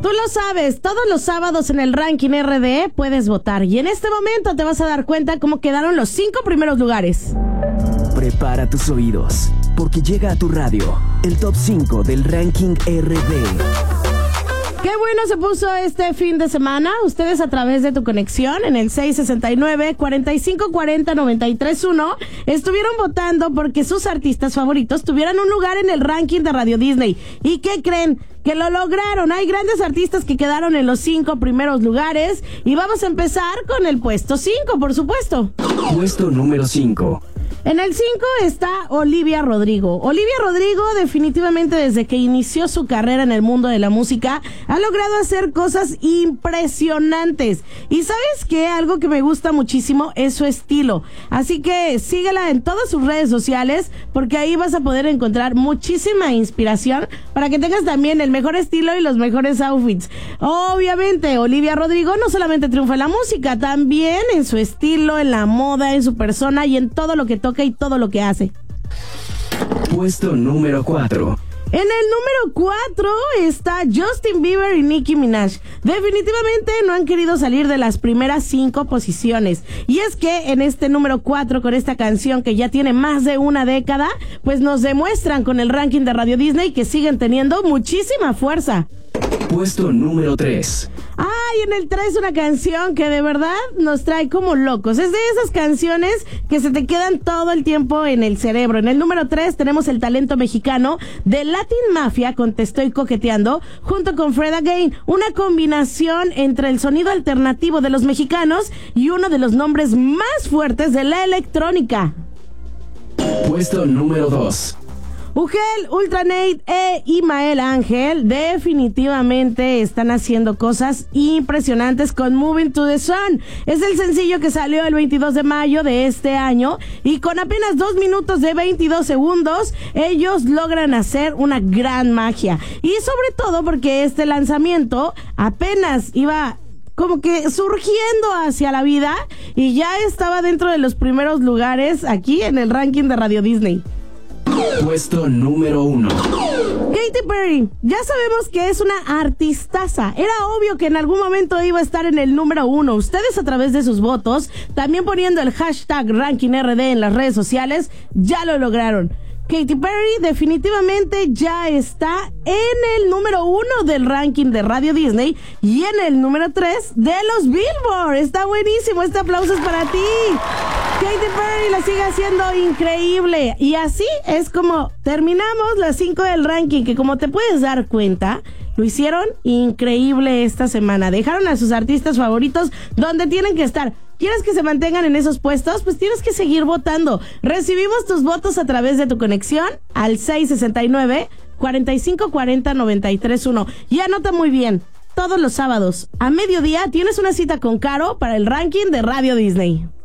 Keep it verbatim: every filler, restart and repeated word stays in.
lo sabes, todos los sábados en el Ranking R D puedes votar. Y en este momento te vas a dar cuenta cómo quedaron los cinco primeros lugares. Prepara tus oídos, porque llega a tu radio el top cinco del Ranking R D. Qué bueno se puso este fin de semana. Ustedes a través de tu conexión en el seis sesenta y nueve, cuarenta y cinco cuarenta, noventa y tres uno estuvieron votando porque sus artistas favoritos tuvieran un lugar en el ranking de Radio Disney. ¿Y qué creen? Que lo lograron. Hay grandes artistas que quedaron en los cinco primeros lugares. Y vamos a empezar con el puesto cinco, por supuesto. Puesto número cinco. En el cinco está Olivia Rodrigo. Olivia Rodrigo definitivamente desde que inició su carrera en el mundo de la música ha logrado hacer cosas impresionantes. Y ¿sabes qué? Algo que me gusta muchísimo es su estilo. Así que síguela en todas sus redes sociales porque ahí vas a poder encontrar muchísima inspiración para que tengas también el mejor estilo y los mejores outfits. Obviamente Olivia Rodrigo no solamente triunfa en la música, también en su estilo, en la moda, en su persona y en todo lo que toca y todo lo que hace. Puesto número cuatro. En el número cuatro está Justin Bieber y Nicki Minaj. Definitivamente no han querido salir de las primeras cinco posiciones. Y es que en este número cuatro, con esta canción que ya tiene más de una década, pues nos demuestran con el ranking de Radio Disney que siguen teniendo muchísima fuerza. Puesto número tres. Ay, en el tres una canción que de verdad nos trae como locos. Es de esas canciones que se te quedan todo el tiempo en el cerebro. En el número tres tenemos el talento mexicano de Latin Mafia con Te Estoy Coqueteando, junto con Fred Again. Una combinación entre el sonido alternativo de los mexicanos y uno de los nombres más fuertes de la electrónica. Puesto número dos. Ugel, Ultranate e Imael Ángel definitivamente están haciendo cosas impresionantes con Moving to the Sun. Es el sencillo que salió el veintidós de mayo de este año y con apenas dos minutos de veintidós segundos ellos logran hacer una gran magia. Y sobre todo porque este lanzamiento apenas iba como que surgiendo hacia la vida y ya estaba dentro de los primeros lugares aquí en el ranking de Radio Disney. Puesto número uno. Katy Perry, ya sabemos que es una artistaza. Era obvio que en algún momento iba a estar en el número uno. Ustedes a través de sus votos, también poniendo el hashtag Ranking R D en las redes sociales, ya lo lograron. Katy Perry definitivamente ya está en el número uno del ranking de Radio Disney y en el número tres de los Billboard. Está buenísimo, este aplauso es para ti. Katy Perry la sigue haciendo increíble. Y así es como terminamos las cinco del ranking, que como te puedes dar cuenta, lo hicieron increíble esta semana. Dejaron a sus artistas favoritos donde tienen que estar. ¿Quieres que se mantengan en esos puestos? Pues tienes que seguir votando. Recibimos tus votos a través de tu conexión al seis sesenta y nueve, cuarenta y cinco cuarenta, noventa y tres uno. Y anota muy bien, todos los sábados a mediodía tienes una cita con Caro para el ranking de Radio Disney.